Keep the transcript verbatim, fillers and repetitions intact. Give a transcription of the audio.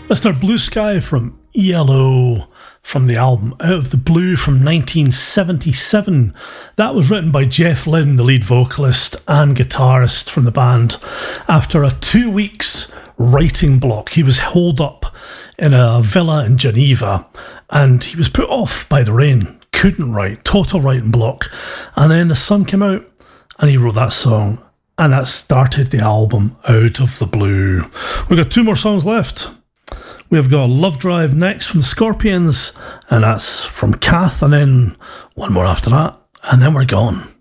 Mister Blue Sky from E L O, from the album Out of the Blue from nineteen seventy-seven. That was written by Jeff Lynne, the lead vocalist and guitarist from the band. After a two weeks writing block, he was holed up in a villa in Geneva and he was put off by the rain. Couldn't write, total writing block. And then the sun came out and he wrote that song. And that started the album Out of the Blue. We've got two more songs left. We've got Love Drive next from the Scorpions, and that's from Kath, and then one more after that, and then we're gone.